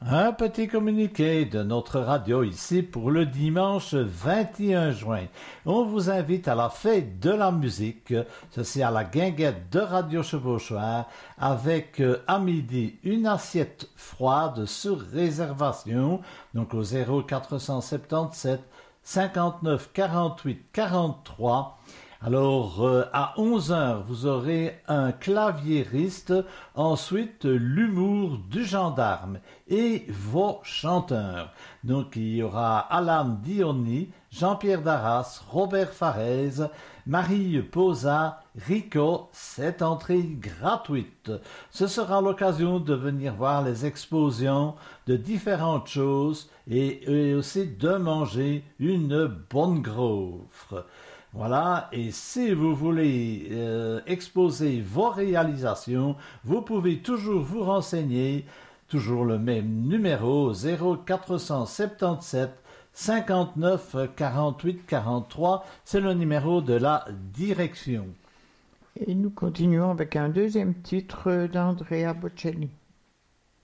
Un petit communiqué de notre radio ici pour le dimanche 21 juin. On vous invite à la fête de la musique, ceci à la guinguette de Radio Chevauchoir, avec à midi une assiette froide sur réservation, donc au 0477 59 48 43. Alors, à 11 heures, vous aurez un claviériste, ensuite l'humour du gendarme et vos chanteurs. Donc, il y aura Alan Diony, Jean-Pierre Darras, Robert Farès, Marie Posa, Rico, cette entrée gratuite. Ce sera l'occasion de venir voir les explosions de différentes choses et aussi de manger une bonne gaufre. Voilà, et si vous voulez exposer vos réalisations, vous pouvez toujours vous renseigner, toujours le même numéro 0477 59 48 43, c'est le numéro de la direction. Et nous continuons avec un deuxième titre d'Andrea Bocelli.